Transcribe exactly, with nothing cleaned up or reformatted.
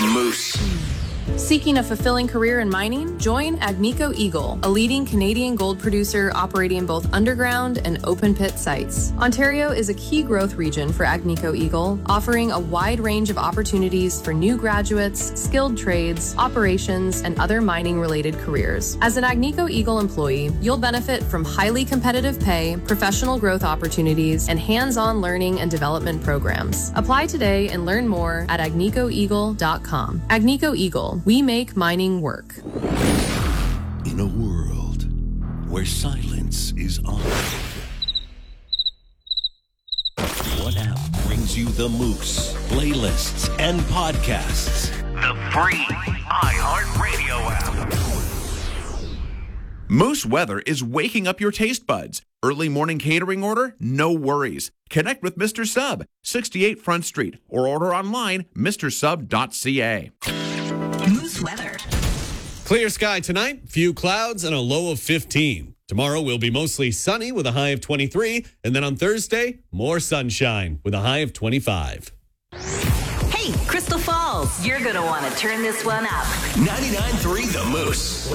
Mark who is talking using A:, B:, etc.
A: The Moose.
B: Seeking a fulfilling career in mining? Join Agnico Eagle, a leading Canadian gold producer operating both underground and open pit sites. Ontario is a key growth region for Agnico Eagle, offering a wide range of opportunities for new graduates, skilled trades, operations, and other mining-related careers. As an Agnico Eagle employee, you'll benefit from highly competitive pay, professional growth opportunities, and hands-on learning and development programs. Apply today and learn more at agnico eagle dot com. Agnico Eagle. We make mining work.
C: In a world where silence is honored, what app brings you the Moose playlists and podcasts?
A: The free iHeartRadio app.
D: Moose Weather is waking up your taste buds. Early morning catering order? No worries. Connect with Mister Sub, sixty-eight Front Street, or order online, mister sub dot c a.
E: Moose weather.
F: Clear sky tonight, few clouds, and a low of fifteen. Tomorrow will be mostly sunny with a high of twenty-three, and then on Thursday, more sunshine with a high of twenty-five.
E: Hey, Crystal Falls, you're going to want to turn this one up.
A: ninety-nine point three The Moose.